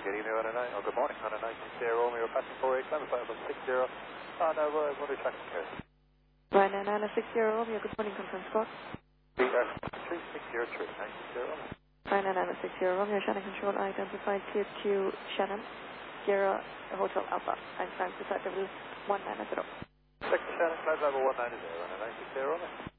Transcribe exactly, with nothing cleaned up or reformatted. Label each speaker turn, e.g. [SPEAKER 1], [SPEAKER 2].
[SPEAKER 1] good evening, one oh nine. Oh, good morning, one oh nine. Sierra Romeo, passing four eight, climb five six zero. Oh, no, what are you tracking here?
[SPEAKER 2] Right nine nine six zero Romeo, good morning, confirm spot.
[SPEAKER 1] three six zero three, nine six zero.
[SPEAKER 2] Right nine nine six zero Romeo, Shannon control, identified T H Q Shannon, Sierra Hotel Alpha, and time to site level one nine zero.
[SPEAKER 1] Sector Shannon, climb level one nine zero, one oh nine six zero.